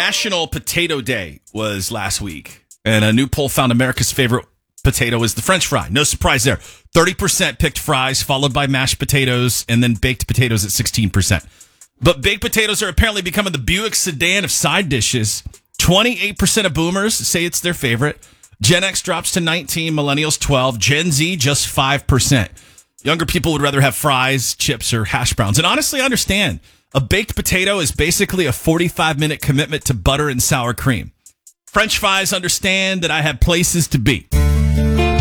National Potato Day was last week, and a new poll found America's favorite potato is the French fry. No surprise there. 30% picked fries, followed by mashed potatoes, and then baked potatoes at 16%. But baked potatoes are apparently becoming the Buick sedan of side dishes. 28% of boomers say it's their favorite. Gen X drops to 19, millennials 12, Gen Z just 5%. Younger people would rather have fries, chips, or hash browns. And honestly, I understand. A baked potato is basically a 45-minute commitment to butter and sour cream. French fries understand that I have places to be.